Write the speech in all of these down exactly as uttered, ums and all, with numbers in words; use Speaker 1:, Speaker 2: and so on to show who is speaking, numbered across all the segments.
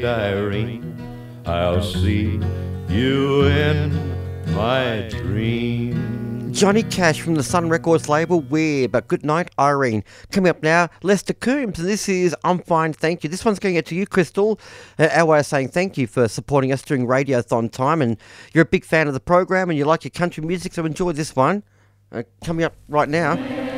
Speaker 1: Irene, I'll see you in my dream.
Speaker 2: Johnny Cash from the Sun Records label, We're, but good night, Irene. Coming up now, Lester Coombs, and this is I'm Fine, Thank You. This one's going out to you, Crystal. Uh, our way of saying thank you for supporting us during Radiothon time, and you're a big fan of the program and you like your country music, so enjoy this one. Uh, coming up right now.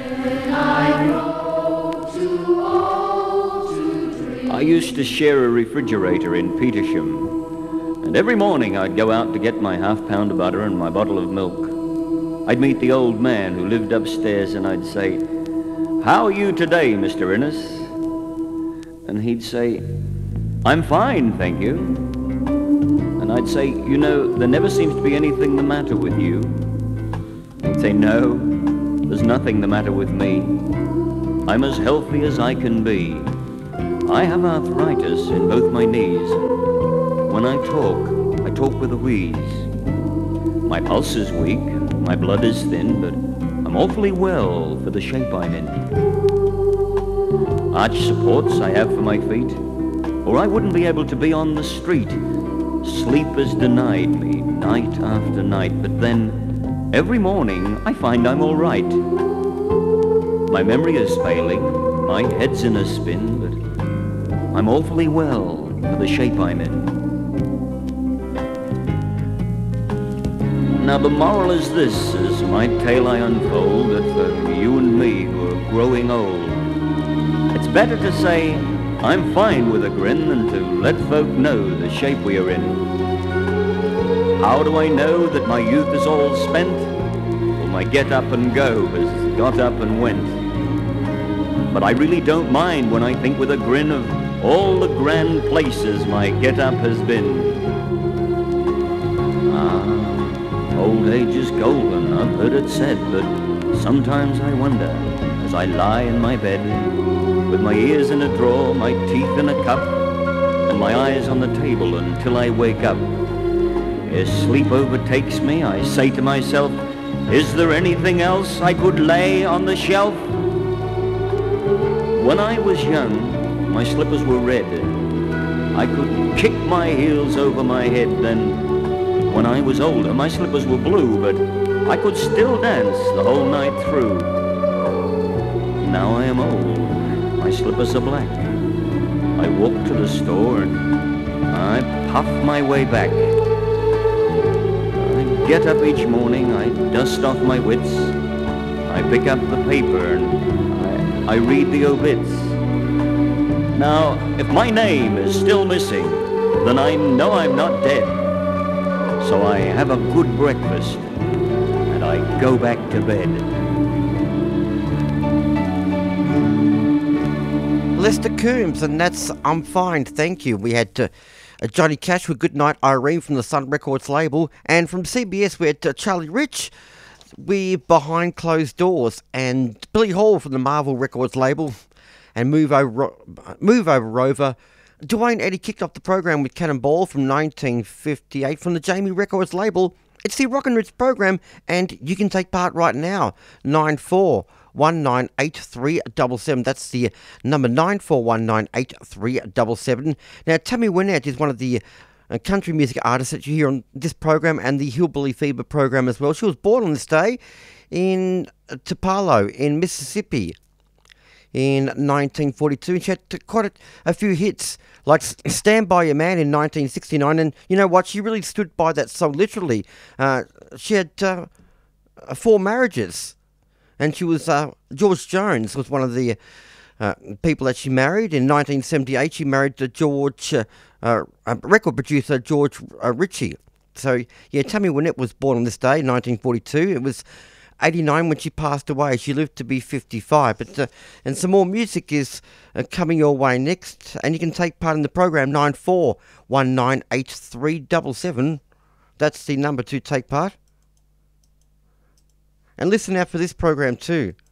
Speaker 3: I used to share a refrigerator in Petersham, and every morning I'd go out to get my half pound of butter and my bottle of milk. I'd meet the old man who lived upstairs, and I'd say, "How are you today, Mister Innes?" And he'd say, "I'm fine, thank you." And I'd say, "You know, there never seems to be anything the matter with you." He'd say, "No, there's nothing the matter with me. I'm as healthy as I can be. I have arthritis in both my knees. When I talk, I talk with a wheeze. My pulse is weak, my blood is thin, but I'm awfully well for the shape I'm in. Arch supports I have for my feet, or I wouldn't be able to be on the street. Sleep is denied me night after night, but then every morning I find I'm all right. My memory is failing, my head's in a spin, but I'm awfully well for the shape I'm in. Now the moral is this, as my tale I unfold, that for you and me who are growing old, it's better to say, I'm fine with a grin, than to let folk know the shape we are in. How do I know that my youth is all spent? Well, my get up and go has got up and went. But I really don't mind when I think with a grin of all the grand places my get-up has been. Ah, old age is golden, I've heard it said, but sometimes I wonder, as I lie in my bed, with my ears in a drawer, my teeth in a cup, and my eyes on the table until I wake up. As sleep overtakes me, I say to myself, is there anything else I could lay on the shelf? When I was young, my slippers were red. I could kick my heels over my head. Then, when I was older, my slippers were blue, but I could still dance the whole night through. Now I am old. My slippers are black. I walk to the store and I puff my way back. I get up each morning, I dust off my wits. I pick up the paper and I, I read the obits. Now, if my name is still missing, then I know I'm not dead. So I have a good breakfast, and I go back to bed.
Speaker 2: Lester Coombs, and that's I'm Fine, Thank You. We had uh, Johnny Cash with Good Night, Irene from the Sun Records label, and from C B S we had uh, Charlie Rich, we Behind Closed Doors, and Billy Hall from the Marvel Records label, and Move Over, Move Over Rover. Dwayne Eddy kicked off the program with Cannonball from nineteen fifty-eight from the Jamie Records label. It's the Rock and Roots program, and you can take part right now. nine four one nine eight three seven seven. That's the number nine four one nine eight three seven seven. Now, Tammy Wynette is one of the uh, country music artists that you hear on this program and the Hillbilly Fever program as well. She was born on this day in Tupelo in Mississippi in nineteen forty-two. She had quite a, a few hits, like Stand By Your Man in nineteen sixty-nine, and you know what, she really stood by that song literally. Uh, she had uh, four marriages, and she was, uh, George Jones was one of the uh, people that she married. In nineteen seventy-eight, she married uh, George, uh, uh, record producer George uh, Ritchie. So, yeah, Tammy Wynette was born on this day, nineteen forty-two. It was eighty-nine when she passed away. She lived to be fifty-five. But uh, and some more music is uh, coming your way next, and you can take part in the program. nine four one nine eight three seven seven. That's the number to take part. And listen out for this program too.